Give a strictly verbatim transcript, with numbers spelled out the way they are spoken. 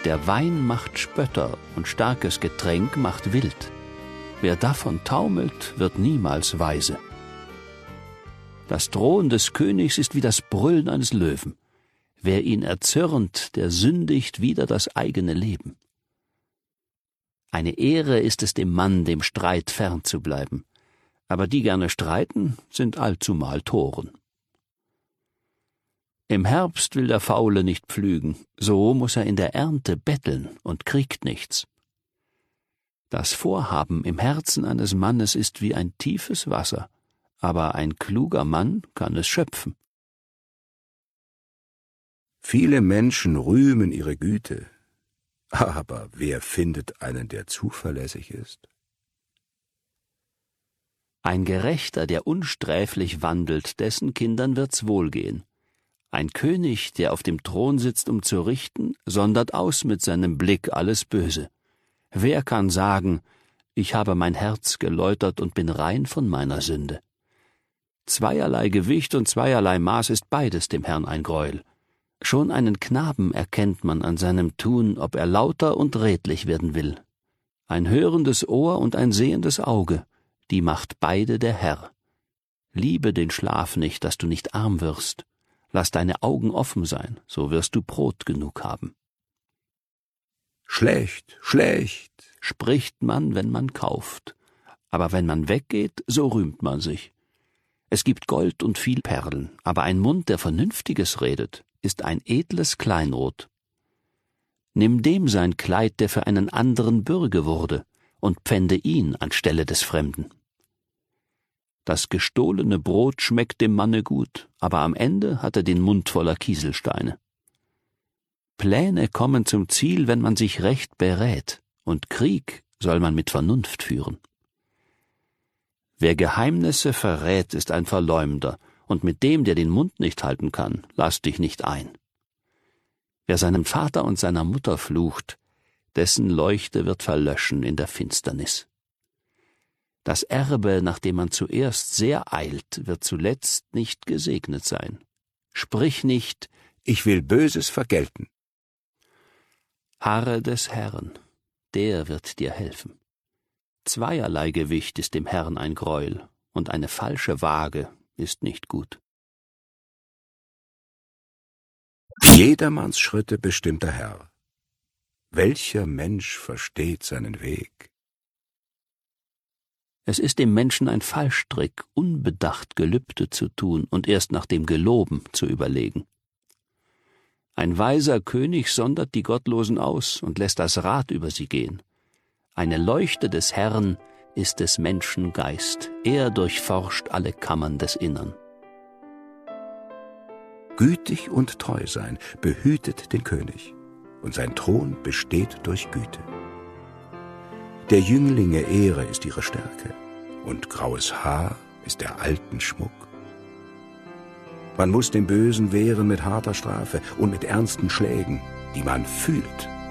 Der Wein macht Spötter und starkes Getränk macht wild. Wer davon taumelt, wird niemals weise. Das Drohen des Königs ist wie das Brüllen eines Löwen. Wer ihn erzürnt, der sündigt wider das eigene Leben. Eine Ehre ist es dem Mann, dem Streit fern zu bleiben. Aber die gerne streiten, sind allzumal Toren. Im Herbst will der Faule nicht pflügen, so muß er in der Ernte betteln und kriegt nichts. Das Vorhaben im Herzen eines Mannes ist wie ein tiefes Wasser, aber ein kluger Mann kann es schöpfen. Viele Menschen rühmen ihre Güte, aber wer findet einen, der zuverlässig ist? Ein Gerechter, der unsträflich wandelt, dessen Kindern wird's wohlgehen. Ein König, der auf dem Thron sitzt, um zu richten, sondert aus mit seinem Blick alles Böse. Wer kann sagen, ich habe mein Herz geläutert und bin rein von meiner Sünde? Zweierlei Gewicht und zweierlei Maß ist beides dem Herrn ein Greuel. Schon einen Knaben erkennt man an seinem Tun, ob er lauter und redlich werden will. Ein hörendes Ohr und ein sehendes Auge, die macht beide der Herr. Liebe den Schlaf nicht, dass du nicht arm wirst. Lass deine Augen offen sein, so wirst du Brot genug haben. Schlecht, schlecht, spricht man, wenn man kauft. Aber wenn man weggeht, so rühmt man sich. Es gibt Gold und viel Perlen, aber ein Mund, der Vernünftiges redet, ist ein edles Kleinod. Nimm dem sein Kleid, der für einen anderen Bürge wurde, und pfände ihn anstelle des Fremden. Das gestohlene Brot schmeckt dem Manne gut, aber am Ende hat er den Mund voller Kieselsteine. Pläne kommen zum Ziel, wenn man sich recht berät, und Krieg soll man mit Vernunft führen. Wer Geheimnisse verrät, ist ein Verleumder, und mit dem, der den Mund nicht halten kann, lass dich nicht ein. Wer seinem Vater und seiner Mutter flucht, dessen Leuchte wird verlöschen in der Finsternis. Das Erbe, nach dem man zuerst sehr eilt, wird zuletzt nicht gesegnet sein. Sprich nicht, ich will Böses vergelten. Harre des Herrn, der wird dir helfen. Zweierlei Gewicht ist dem Herrn ein Greuel, und eine falsche Waage ist nicht gut. Jedermanns Schritte bestimmt der Herr. Welcher Mensch versteht seinen Weg? Es ist dem Menschen ein Fallstrick, unbedacht Gelübde zu tun und erst nach dem Geloben zu überlegen. Ein weiser König sondert die Gottlosen aus und lässt das Rad über sie gehen. Eine Leuchte des Herrn ist des Menschen Geist, er durchforscht alle Kammern des Innern. Gütig und treu sein behütet den König, und sein Thron besteht durch Güte. Der Jünglinge Ehre ist ihre Stärke, und graues Haar ist der Alten Schmuck. Man muss dem Bösen wehren mit harter Strafe und mit ernsten Schlägen, die man fühlt